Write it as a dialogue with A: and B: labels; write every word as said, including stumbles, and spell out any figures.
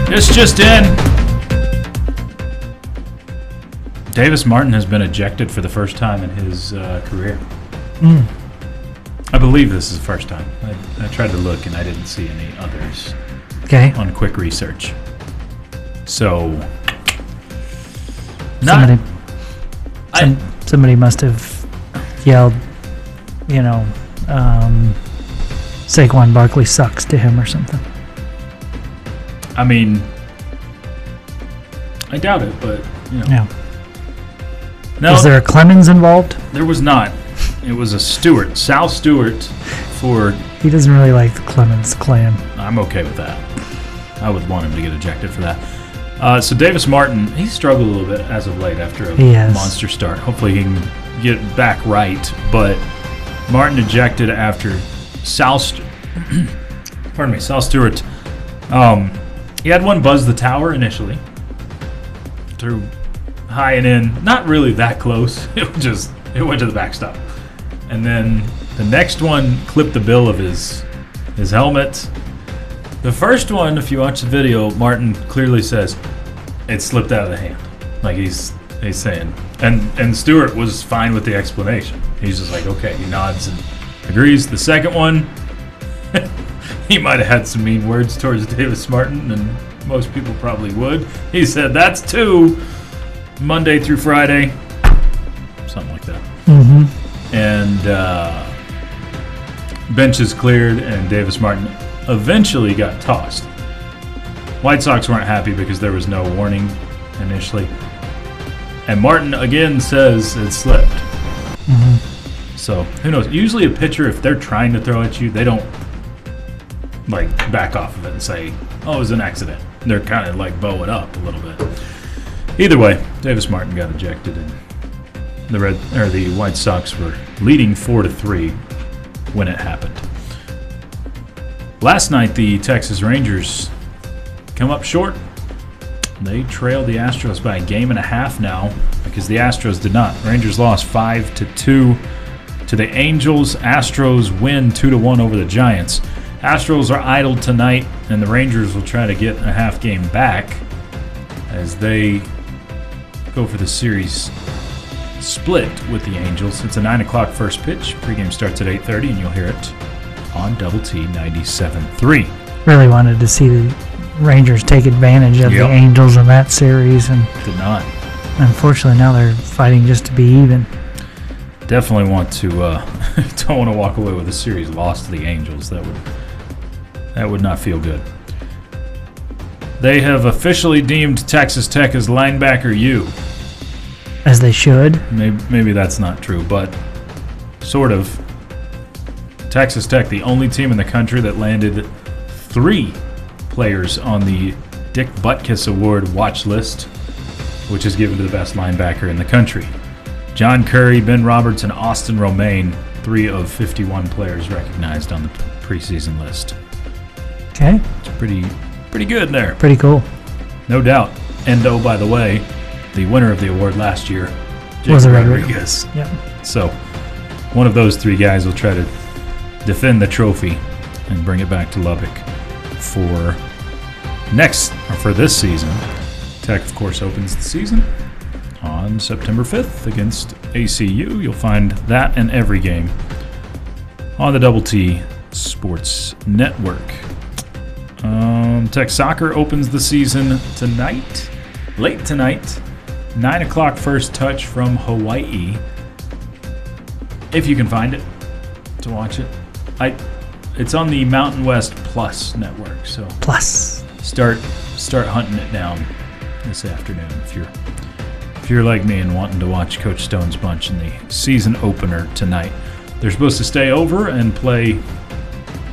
A: This just in. Davis Martin has been ejected for the first time in his uh, career.
B: Mm.
A: I believe this is the first time. I, I tried to look and I didn't see any others.
B: Okay.
A: On quick research. So, not.
B: Somebody,
A: I,
B: some, somebody must have yelled, you know, um, Saquon Barkley sucks to him or something.
A: I mean, I doubt it, but you know.
B: Yeah.
A: No,
B: was there a Clemens involved?
A: There was not. It was a Stewart, Sal Stewart, for.
B: He doesn't really like the Clemens clan.
A: I'm okay with that. I would want him to get ejected for that. Uh, so Davis Martin, he's struggled a little bit as of late after a monster start. Hopefully he can get back right. But Martin ejected after Sal. St- pardon me, Sal Stewart. Um, he had one buzz the tower initially. Through high and in, not really that close. It just it went to the backstop, and then the next one clipped the bill of his his helmet. The first one, if you watch the video, Martin clearly says it slipped out of the hand, like he's he's saying, and and Stewart was fine with the explanation. He's just like, okay, he nods and agrees. The second one, he might have had some mean words towards Davis Martin, and most people probably would. He said, "That's two, Monday through Friday," something like that.
B: Mm-hmm.
A: And uh, benches cleared, and Davis Martin eventually got tossed. White Sox weren't happy because there was no warning initially. And Martin again says it slipped.
B: Mm-hmm.
A: So who knows? Usually a pitcher, if they're trying to throw at you, they don't like back off of it and say, "Oh, it was an accident." They're kind of like bow it up a little bit. Either way, Davis Martin got ejected, and the Red or the White Sox were leading four to three when it happened. Last night, the Texas Rangers come up short. They trailed the Astros by a game and a half now because the Astros did not. Rangers lost five to two to the Angels. Astros win two to one over the Giants. Astros are idled tonight, and the Rangers will try to get a half game back as they go for the series split with the Angels. It's a nine o'clock first pitch. Pregame starts at eight thirty, and you'll hear it on Double T ninety-seven point three.
B: Really wanted to see the Rangers take advantage of
A: Yep.
B: the Angels in that series, and
A: Did not.
B: unfortunately now they're fighting just to be even.
A: Definitely want to, uh, don't want to walk away with a series lost to the Angels. That would, that would not feel good. They have officially deemed Texas Tech as linebacker U.
B: As they should.
A: Maybe, maybe that's not true, but sort of. Texas Tech, the only team in the country that landed three players on the Dick Butkus Award watch list, which is given to the best linebacker in the country. John Curry, Ben Roberts, and Austin Romaine, three of fifty-one players recognized on the preseason list.
B: Okay.
A: It's pretty, pretty good there.
B: Pretty cool.
A: No doubt. And oh, by the way, the winner of the award last year, Jake
B: Was it
A: Rodriguez.
B: Yeah.
A: So one of those three guys will try to defend the trophy and bring it back to Lubbock for next or for this season. Tech, of course, opens the season on September fifth against A C U. You'll find that and every game on the Double T Sports Network. Um, Tech Soccer opens the season tonight, late tonight, nine o'clock first touch from Hawaii. If you can find it to watch it. I, it's on the Mountain West Plus network, so
B: Plus.
A: start start hunting it down this afternoon if you're if you're like me and wanting to watch Coach Stone's bunch in the season opener tonight. They're supposed to stay over and play